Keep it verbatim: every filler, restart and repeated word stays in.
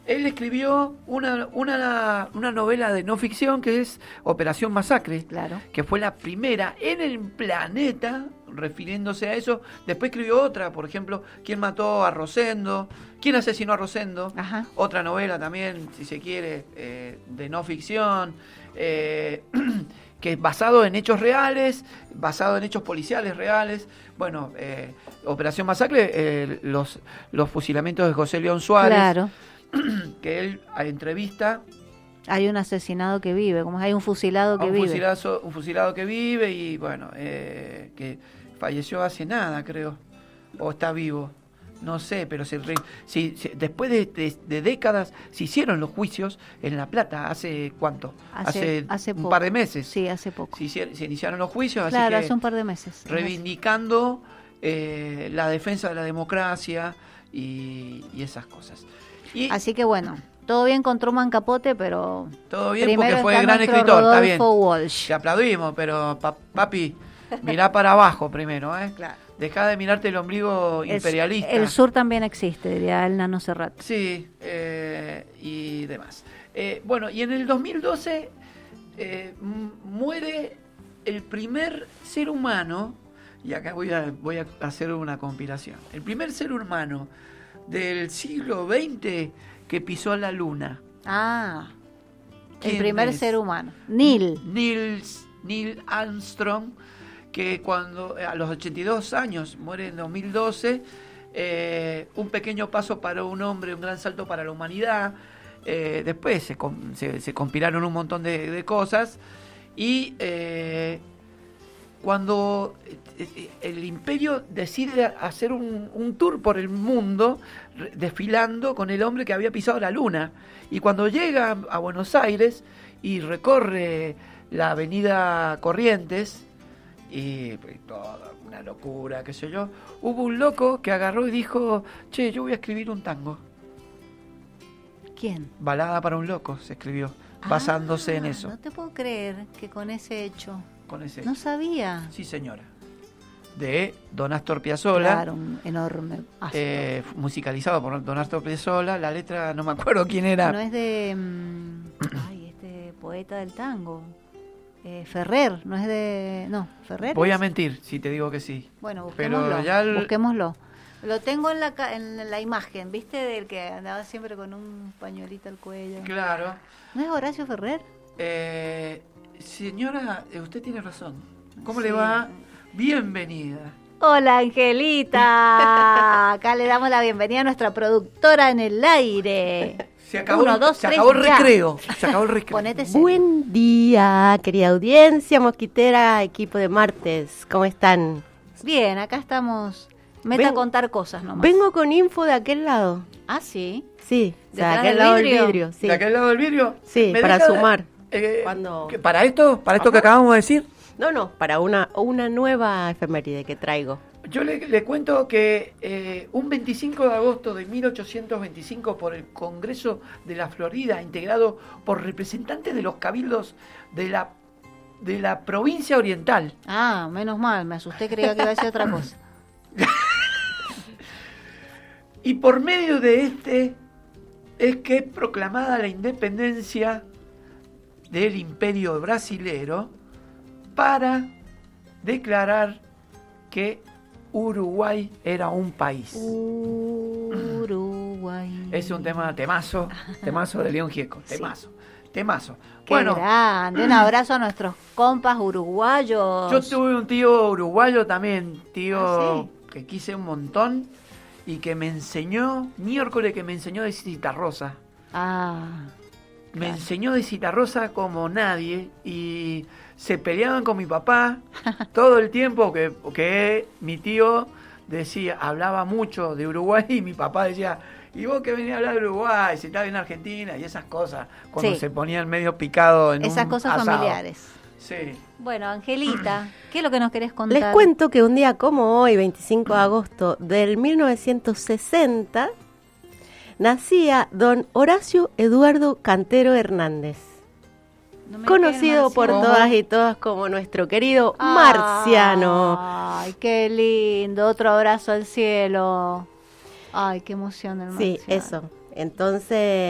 él escribió una, una, una novela de no ficción que es Operación Masacre, claro. que fue la primera en el planeta, refiriéndose a eso. Después escribió otra, por ejemplo, ¿Quién mató a Rosendo? ¿Quién asesinó a Rosendo? Ajá. Otra novela también, si se quiere, eh, de no ficción, eh, que es basado en hechos reales, basado en hechos policiales reales. Bueno, eh, Operación Masacre, eh, los, los fusilamientos de José León Suárez, Claro. que él a entrevista... Hay un asesinado que vive, como hay un fusilado que un vive. Fusilazo, un fusilado que vive y, bueno, eh, que falleció hace nada, creo, o está vivo. No sé, pero se, si, si, después de, de, de décadas se hicieron los juicios en La Plata. ¿Hace cuánto? Hace, hace, hace un poco. par de meses. Sí, hace poco. Se, hicieron, se iniciaron los juicios, Claro, así que hace un par de meses. reivindicando eh, la defensa de la democracia y, y esas cosas. Y así que bueno, todo bien con Truman Capote, pero todo bien primero porque fue está gran nuestro escritor, Rodolfo está bien. Walsh. Te aplaudimos, pero pa, papi, mirá para abajo primero, ¿eh? Claro. Dejá de mirarte el ombligo imperialista. El, el sur también existe, diría el Nano Serrat. Sí, eh, y demás. Eh, bueno, y en el dos mil doce eh, muere el primer ser humano, y acá voy a, voy a hacer una compilación, el primer ser humano del siglo veinte que pisó la luna. Ah, el ¿Quién primer es? ser humano. Neil. Neil, Neil Armstrong, que cuando a los ochenta y dos años muere en dos mil doce, eh, un pequeño paso para un hombre, un gran salto para la humanidad. Eh, después se, se, se conspiraron un montón de, de cosas y eh, cuando el imperio decide hacer un, un tour por el mundo desfilando con el hombre que había pisado la luna, y cuando llega a Buenos Aires y recorre la avenida Corrientes y pues, toda una locura, qué sé yo, hubo un loco que agarró y dijo: che, yo voy a escribir un tango. ¿Quién? Balada para un loco se escribió, basándose ah, en eso. No te puedo creer que con ese hecho. Con ese No hecho. sabía. Sí, señora. De Don Astor Piazzolla. Claro, un enorme Astor. Eh, musicalizado por Don Astor Piazzolla. La letra no me acuerdo quién era. No es de... Um, ay, este poeta del tango. Eh, Ferrer, no es de... No, Ferrer. Voy es... a mentir si te digo que sí. Bueno, busquémoslo. Pero ya el... busquémoslo. Lo tengo en la, en la imagen, ¿viste? Del que andaba siempre con un pañuelito al cuello. Claro. ¿No es Horacio Ferrer? Eh, señora, usted tiene razón. ¿Cómo sí. le va? Bienvenida. Hola, Angelita. Acá le damos la bienvenida a nuestra productora en el aire. Se acabó, Uno, el, dos, se tres, acabó el ya. recreo. Se acabó el recreo. Ponete serio. Buen día, querida audiencia, mosquitera, equipo de martes. ¿Cómo están? Bien, acá estamos. Meta Ven, a contar cosas nomás. Vengo con info de aquel lado. Ah, sí. Sí, de ¿Detrás aquel del lado vidrio? del vidrio. Sí, ¿De aquel lado del vidrio? sí ¿Me para deja- sumar. eh, Cuando- ¿qué- ¿Para esto? ¿Para esto Ajá. que acabamos de decir? No, no, para una, una nueva efeméride que traigo. Yo le, le cuento que eh, un veinticinco de agosto de mil ochocientos veinticinco, por el Congreso de la Florida, integrado por representantes de los cabildos de la, de la provincia oriental, Ah, menos mal, me asusté, creía que iba a decir otra cosa. y por medio de este es que es proclamada la independencia del imperio brasilero para declarar que Uruguay era un país. Uruguay. Es un tema temazo, temazo de León Gieco, Sí. temazo, temazo. Qué Bueno, grande. Un abrazo a nuestros compas uruguayos. yo tuve un tío uruguayo también, tío ¿Ah, sí? que quise un montón y que me enseñó, miércoles que me enseñó de Citarrosa. Ah, Me claro. enseñó de Citarrosa como nadie y se peleaban con mi papá todo el tiempo que, que mi tío decía, hablaba mucho de Uruguay y mi papá decía, ¿y vos que venís a hablar de Uruguay? Si estás en Argentina y esas cosas, cuando Sí. se ponían medio picado en Esas un cosas asado. familiares. Sí. Bueno, Angelita, ¿qué es lo que nos querés contar? Les cuento que un día como hoy, veinticinco de agosto del mil novecientos sesenta, nacía don Horacio Eduardo Cantero Hernández, No me conocido quede por Marciano. todas y todas como nuestro querido Marciano. Ay, qué lindo. Otro abrazo al cielo. Ay, qué emoción el Sí, Marciano. eso. Entonces...